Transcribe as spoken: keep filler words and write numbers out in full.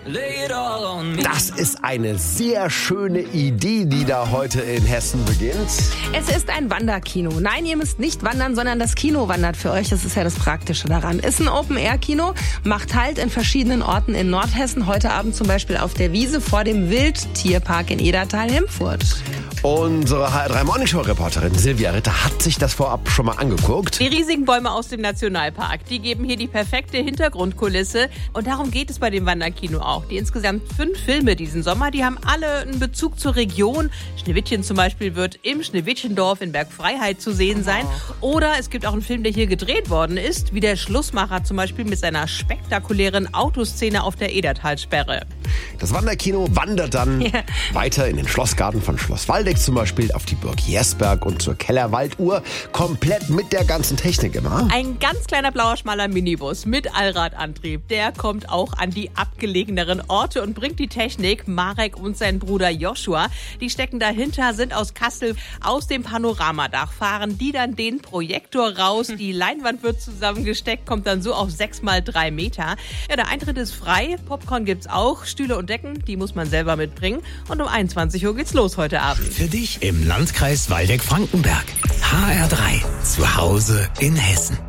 Das ist eine sehr schöne Idee, die da heute in Hessen beginnt. Es ist ein Wanderkino. Nein, ihr müsst nicht wandern, sondern das Kino wandert für euch. Das ist ja das Praktische daran. Ist ein Open-Air-Kino, macht Halt in verschiedenen Orten in Nordhessen. Heute Abend zum Beispiel auf der Wiese vor dem Wildtierpark in Edertal-Hemfurt. Unsere H R drei Morningshow-Reporterin Silvia Ritter hat sich das vorab schon mal angeguckt. Die riesigen Bäume aus dem Nationalpark, die geben hier die perfekte Hintergrundkulisse. Und darum geht es bei dem Wanderkino auch. Die insgesamt fünf Filme diesen Sommer, die haben alle einen Bezug zur Region. Schneewittchen zum Beispiel wird im Schneewittchendorf in Bergfreiheit zu sehen sein. Oder es gibt auch einen Film, der hier gedreht worden ist, wie der Schlussmacher zum Beispiel mit seiner spektakulären Autoszene auf der Edertalsperre. Das Wanderkino wandert dann yeah. weiter in den Schlossgarten von Schloss Waldeck zum Beispiel, auf die Burg Jersberg und zur Kellerwalduhr. Komplett mit der ganzen Technik immer. Ein ganz kleiner blauer, schmaler Minibus mit Allradantrieb. Der kommt auch an die abgelegeneren Orte und bringt die Technik. Marek und sein Bruder Joshua, die stecken dahinter, sind aus Kassel. Aus dem Panoramadach fahren die dann den Projektor raus. Die Leinwand wird zusammengesteckt, kommt dann so auf sechs mal drei Meter. Ja, der Eintritt ist frei. Popcorn gibt's auch. Stühle und Decken, die muss man selber mitbringen. Und um einundzwanzig Uhr geht's los heute Abend. Für dich im Landkreis Waldeck-Frankenberg. H R drei. Zu Hause in Hessen.